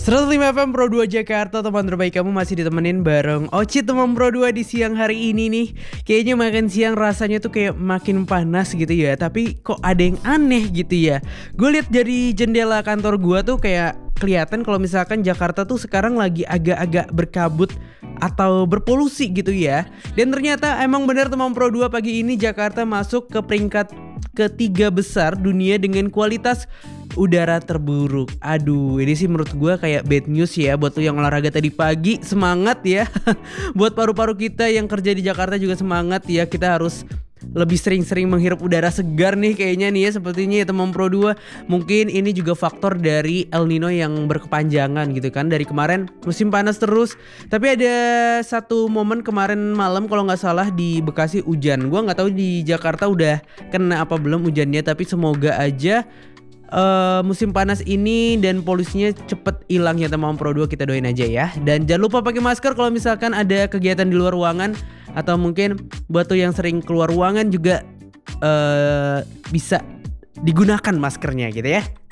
105 FM Pro 2 Jakarta, teman terbaik kamu masih ditemenin bareng Oci teman Pro 2 di siang hari ini nih. Kayaknya makan siang rasanya tuh kayak makin panas gitu ya, tapi kok ada yang aneh gitu ya. Gue lihat dari jendela kantor gue tuh kayak kelihatan kalau misalkan Jakarta tuh sekarang lagi agak-agak berkabut atau berpolusi gitu ya. Dan ternyata emang bener teman Pro 2, pagi ini Jakarta masuk ke peringkat ketiga besar dunia dengan kualitas udara terburuk. Aduh, ini sih menurut gue kayak bad news ya buat lo yang olahraga tadi pagi. Semangat ya. Buat paru-paru kita yang kerja di Jakarta juga semangat ya. Kita harus lebih sering-sering menghirup udara segar nih kayaknya nih ya, sepertinya ya teman Pro 2. Mungkin ini juga faktor dari El Nino yang berkepanjangan gitu kan. Dari kemarin musim panas terus, tapi ada satu momen kemarin malam kalau nggak salah di Bekasi hujan. Gua nggak tahu di Jakarta udah kena apa belum hujannya, tapi semoga aja musim panas ini dan polusinya cepet hilang ya teman Pro 2, kita doain aja ya. Dan jangan lupa pakai masker kalau misalkan ada kegiatan di luar ruangan, atau mungkin buat tuh yang sering keluar ruangan juga bisa digunakan maskernya gitu ya.